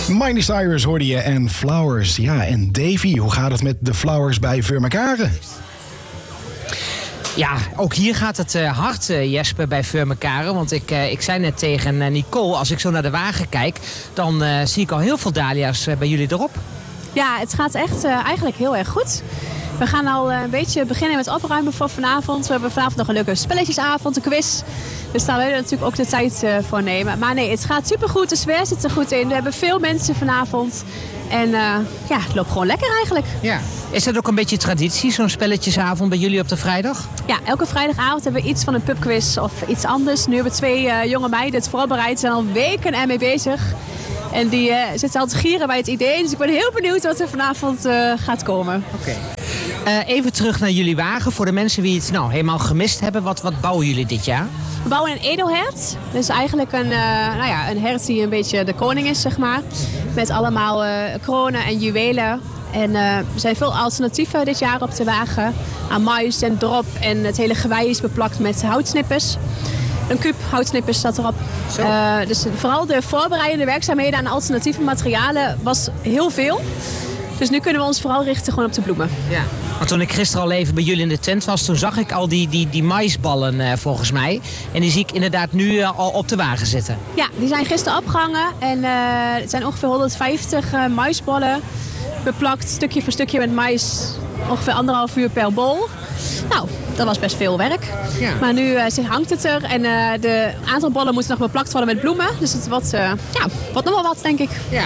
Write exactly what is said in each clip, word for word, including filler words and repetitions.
Miley Cyrus hoorde je en Flowers. Ja, en Davy, hoe gaat het met de Flowers bij Veurmekaren? Ja, ook hier gaat het uh, hard, uh, Jesper, bij Veurmekaren. Want ik, uh, ik zei net tegen uh, Nicole, als ik zo naar de wagen kijk, dan uh, zie ik al heel veel dahlia's uh, bij jullie erop. Ja, het gaat echt uh, eigenlijk heel erg goed. We gaan al uh, een beetje beginnen met opruimen voor vanavond. We hebben vanavond nog een leuke spelletjesavond, een quiz. Dus daar willen we natuurlijk ook de tijd uh, voor nemen. Maar nee, het gaat supergoed. De sfeer zit er goed in. We hebben veel mensen vanavond. En uh, ja, het loopt gewoon lekker eigenlijk. Ja. Is dat ook een beetje traditie, zo'n spelletjesavond bij jullie op de vrijdag? Ja, elke vrijdagavond hebben we iets van een pubquiz of iets anders. Nu hebben twee uh, jonge meiden het voorbereid. Zijn al weken ermee bezig. En die uh, zitten al te gieren bij het idee. Dus ik ben heel benieuwd wat er vanavond uh, gaat komen. Oké. Okay. Uh, even terug naar jullie wagen. Voor de mensen die het nou helemaal gemist hebben. Wat, wat bouwen jullie dit jaar? We bouwen een edelhert. Dus eigenlijk een, uh, nou ja, een hert die een beetje de koning is, zeg maar. Met allemaal uh, kronen en juwelen. En uh, er zijn veel alternatieven dit jaar op de wagen. Aan mais en drop. En het hele gewei is beplakt met houtsnippers. Een kuub houtsnippers staat erop. Uh, dus vooral de voorbereidende werkzaamheden aan alternatieve materialen was heel veel. Dus nu kunnen we ons vooral richten gewoon op de bloemen. Ja. Want toen ik gisteren al even bij jullie in de tent was, toen zag ik al die, die, die maïsballen uh, volgens mij. En die zie ik inderdaad nu uh, al op de wagen zitten. Ja, die zijn gisteren opgehangen. En uh, het zijn ongeveer honderdvijftig uh, maïsballen. Beplakt stukje voor stukje met mais. Ongeveer anderhalf uur per bol. Nou, dat was best veel werk. Ja. Maar nu uh, hangt het er. En uh, de aantal bollen moeten nog beplakt worden met bloemen. Dus het wordt, uh, ja, wordt nog wel wat, denk ik. Ja.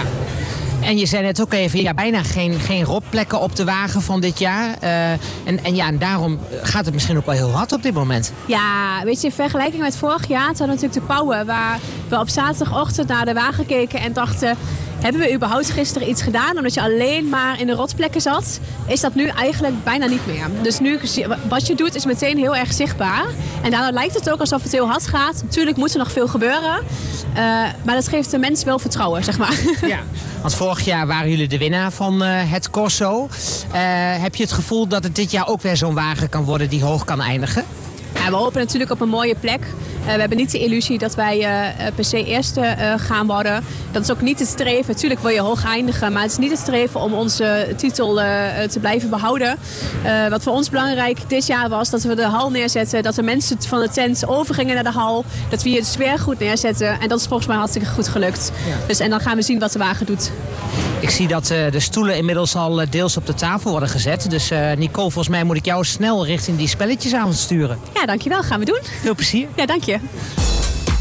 En je zei net ook even, ja, bijna geen, geen robplekken op de wagen van dit jaar. Uh, en, en ja, en daarom gaat het misschien ook wel heel hard op dit moment. Ja, weet je, in vergelijking met vorig jaar hadden we natuurlijk de Pauwen, waar we op zaterdagochtend naar de wagen keken en dachten, hebben we überhaupt gisteren iets gedaan? Omdat je alleen maar in de rotplekken zat, is dat nu eigenlijk bijna niet meer. Dus nu, wat je doet, is meteen heel erg zichtbaar. En daardoor lijkt het ook alsof het heel hard gaat. Natuurlijk moet er nog veel gebeuren. Uh, maar dat geeft de mens wel vertrouwen, zeg maar. Ja, want vorig jaar waren jullie de winnaar van uh, het Corso. Uh, heb je het gevoel dat het dit jaar ook weer zo'n wagen kan worden die hoog kan eindigen? Ja, we hopen natuurlijk op een mooie plek. Uh, we hebben niet de illusie dat wij uh, per se eerste uh, gaan worden. Dat is ook niet het streven. Natuurlijk wil je hoog eindigen, maar het is niet het streven om onze titel uh, te blijven behouden. Uh, wat voor ons belangrijk dit jaar was, dat we de hal neerzetten. Dat de mensen van de tent overgingen naar de hal. Dat we hier de sfeer goed neerzetten. En dat is volgens mij hartstikke goed gelukt. Ja. Dus, en dan gaan we zien wat de wagen doet. Ik zie dat uh, de stoelen inmiddels al deels op de tafel worden gezet. Dus uh, Nicole, volgens mij moet ik jou snel richting die spelletjesavond sturen. Ja, dankjewel. Gaan we doen. Veel plezier. Ja, dank je.